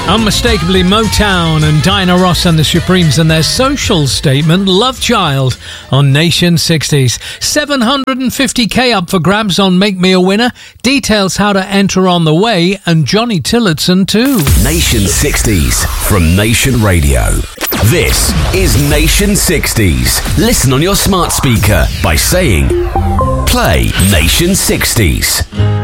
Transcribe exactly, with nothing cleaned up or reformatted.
Unmistakably Motown and Diana Ross and the Supremes and their social statement, Love Child, on Nation sixties. seven hundred fifty k up for grabs on Make Me a Winner. Details how to enter on the way, and Johnny Tillotson too. Nation sixties from Nation Radio. This is Nation sixties. Listen on your smart speaker by saying, play Nation sixties.